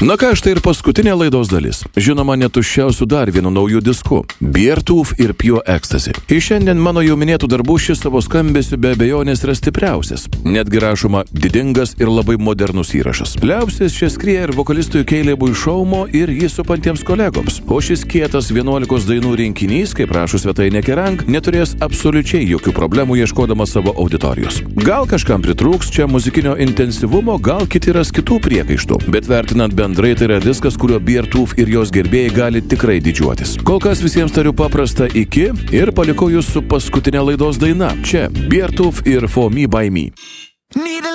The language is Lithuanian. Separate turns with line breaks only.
Na ką, štai ir paskutinė laidos dalis. Žinoma, netuščiausiu dar vienu nauju disku – Beartooth ir Pure Ecstasy. Iš šiandien mano jau minėtų darbų šis savo skambesiu be abejonės yra stipriausias. Netgi rašoma didingas ir labai modernus įrašas. Liaupsis čia skrieja ir vokalistui Calebui Shaumo ir jį supantiems kolegoms. O šis kietas 11 dainų rinkinys, kaip rašo svetainė Kerrang, neturės absoliučiai jokių problemų ieškodamas savo auditorijos. Gal kažkam pritrūks čia muzikinio intensyvumo, gal kiti ras kitų priekaištų, bet vertinant bendrai tai yra diskas, kurio Beartooth ir jos gerbėjai gali tikrai didžiuotis. Kol kas visiems tariu paprastą iki ir palikau jūs su paskutinė laidos daina. Čia Beartooth ir For Me by Me.